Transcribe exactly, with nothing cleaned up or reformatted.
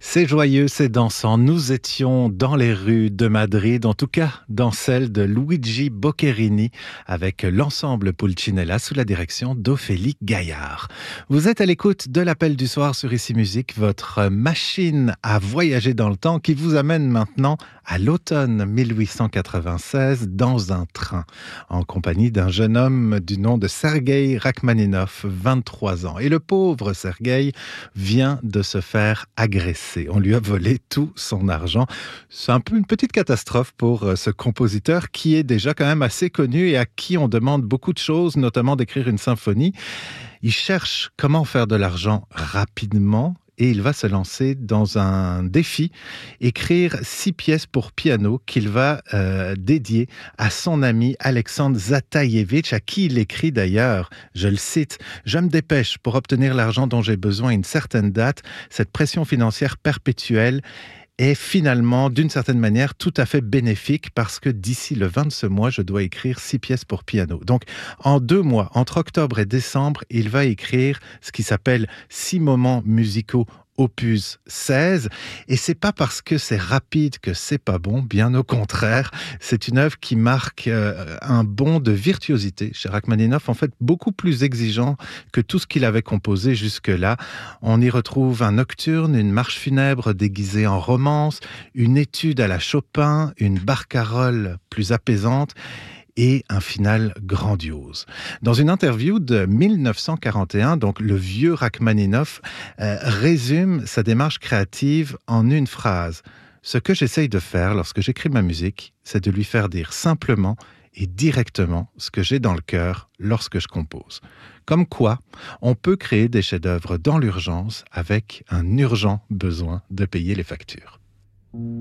C'est joyeux, c'est dansant. Nous étions dans les rues de Madrid, en tout cas dans celle de Luigi Boccherini, avec l'ensemble Pulcinella sous la direction d'Ophélie Gaillard. Vous êtes à l'écoute de l'Appel du soir sur Ici Musique, votre machine à voyager dans le temps qui vous amène maintenant à l'automne mille huit cent quatre-vingt-seize dans un train, en compagnie d'un jeune homme du nom de Sergueï Rachmaninov, vingt-trois ans. Et le pauvre Sergueï vient de se faire agresser. On lui a volé tout son argent. C'est un peu une petite catastrophe pour ce compositeur qui est déjà quand même assez connu et à qui on demande beaucoup de choses, notamment d'écrire une symphonie. Il cherche comment faire de l'argent rapidement et il va se lancer dans un défi, écrire six pièces pour piano qu'il va euh, dédier à son ami Alexandre Zataïevitch, à qui il écrit d'ailleurs, je le cite, « Je me dépêche pour obtenir l'argent dont j'ai besoin à une certaine date. Cette pression financière perpétuelle est finalement, d'une certaine manière, tout à fait bénéfique parce que d'ici le vingt de ce mois, je dois écrire six pièces pour piano. » Donc, en deux mois, entre octobre et décembre, il va écrire ce qui s'appelle six moments musicaux opus seize, et c'est pas parce que c'est rapide que c'est pas bon, bien au contraire. C'est une œuvre qui marque euh, un bond de virtuosité chez Rachmaninov, en fait beaucoup plus exigeant que tout ce qu'il avait composé jusque-là. On y retrouve un nocturne, une marche funèbre déguisée en romance, une étude à la Chopin, une barcarolle plus apaisante, et un final grandiose. Dans une interview de mille neuf cent quarante et un, donc le vieux Rachmaninov euh, résume sa démarche créative en une phrase. « Ce que j'essaye de faire lorsque j'écris ma musique, c'est de lui faire dire simplement et directement ce que j'ai dans le cœur lorsque je compose. » Comme quoi, on peut créer des chefs-d'œuvre dans l'urgence avec un urgent besoin de payer les factures.